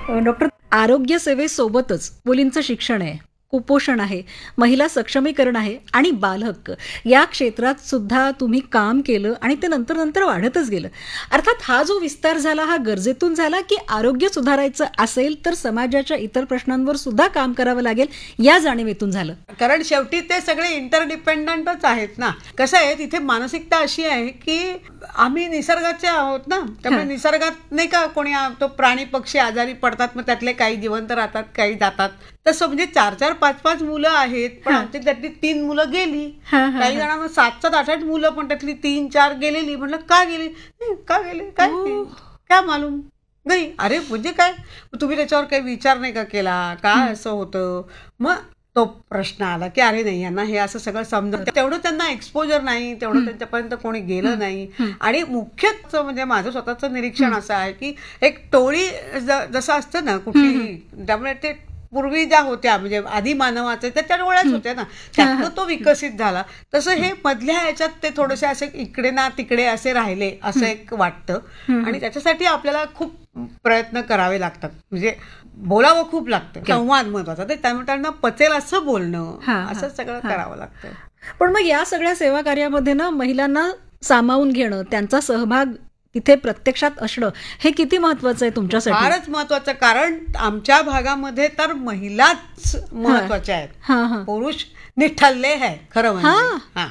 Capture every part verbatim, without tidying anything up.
Doctor, आरोग्य सेवेसोबतच मुलींचं शिक्षण आहे, कुपोषण आहे, महिला सक्षमीकरण आहे आणि बालहक्क या क्षेत्रात सुद्धा तुम्ही काम केलं आणि ते नंतर नंतर वाढतच गेलं. अर्थात हा जो विस्तार झाला हा गरजेतून झाला की आरोग्य सुधारायचं असेल तर समाजाच्या इतर प्रश्नांवर सुद्धा काम करावं लागेल या जाणीवेतून झालं? कारण शेवटी ते सगळे इंटरडिपेंडंटच आहेत ना. कसं आहे, तिथे मानसिकता अशी आहे की आम्ही निसर्गाचे आहोत ना, त्यामुळे निसर्गात नाही का कोणी तो प्राणी पक्षी आजारी पडतात, मग त्यातले काही जिवंत राहतात, काही जातात. तसं म्हणजे चार चार पाच पाच मुलं आहेत, पण आमची त्यातली तीन मुलं गेली. काही जणांना सात सात आठ आठ मुलं, पण त्यातली तीन चार गेलेली. म्हटलं का गेली? का गेली काय काय मालूम नाही. अरे म्हणजे काय, तुम्ही त्याच्यावर काही विचार नाही का केला, काय असं होतं? मग तो प्रश्न आला की अरे नाही, यांना हे असं सगळं समजत, तेवढं त्यांना एक्सपोजर नाही, तेवढं त्यांच्यापर्यंत कोणी गेलं नाही. आणि मुख्यच म्हणजे माझं स्वतःचं निरीक्षण असं आहे की एक टोळी जसं असतं ना कुठली, त्यामुळे ते पूर्वी ज्या होत्या म्हणजे आधी मानवाचे त्याच्या डोळ्याच होत्या ना, त्यातनं तो विकसित झाला. तसं हे मधल्या ह्याच्यात ते थोडेसे असे इकडे ना तिकडे असे राहिले असं एक वाटतं. आणि त्याच्यासाठी आपल्याला खूप प्रयत्न करावे लागतात, म्हणजे बोलावं खूप लागतं, संवाद महत्वाचा, ते त्यांना पचेल असं बोलणं, असं सगळं करावं लागतं. पण मग या सगळ्या सेवा कार्यामध्ये ना महिलांना सामावून घेणं, त्यांचा सहभाग तिथे प्रत्यक्षात असणं हे किती महत्वाचं आहे तुमच्यासाठी? फारच महत्वाचं, कारण आमच्या भागामध्ये तर महिलाच महत्वाच्या आहेत, पुरुष निठल्ले आहे खरं म्हणजे.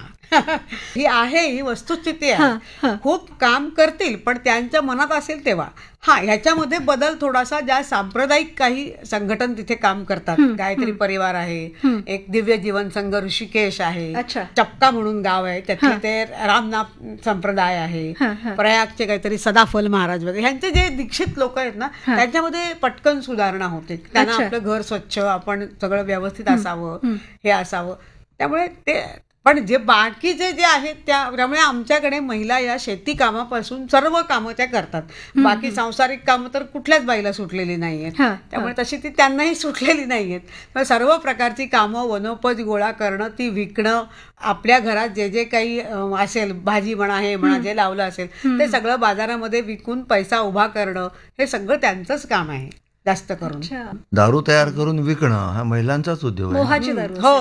ही आहे, ही वस्तुस्थिती आहे. खूप काम करतील पण त्यांच्या मनात असेल तेव्हा. हा, ह्याच्यामध्ये बदल थोडासा, ज्या सांप्रदायिक काही संघटन तिथे काम करतात, गायत्री परिवार आहे, एक दिव्य जीवन संघ ऋषिकेश आहे, चपका म्हणून गाव आहे, त्यातले ते रामनाथ संप्रदाय आहे, प्रयागचे काहीतरी सदाफल महाराज वगैरे, ह्यांचे जे दीक्षित लोक आहेत ना, त्यांच्यामध्ये पटकन सुधारणा होते. त्यांना आपलं घर स्वच्छ, आपण सगळं व्यवस्थित असावं, हे असावं. त्यामुळे ते, पण जे बाकीचे जे आहेत त्या, त्यामुळे आमच्याकडे महिला या शेती कामापासून सर्व कामं त्या करतात. बाकी सांसारिक कामं तर कुठल्याच बाईला सुटलेली नाहीयेत, त्यामुळे तशी ती त्यांनाही सुटलेली नाहीयेत. सर्व प्रकारची कामं, वनोपज गोळा करणं, ती विकणं, आपल्या घरात जे जे काही असेल, भाजी म्हणा, हे म्हणा, जे लावलं असेल ते सगळं बाजारामध्ये विकून पैसा उभा करणं, हे सगळं त्यांचंच काम आहे जास्त करून. दारू तयार करून विकणं हा महिलांचाच उद्योग आहे. मोहाची दारू. हो.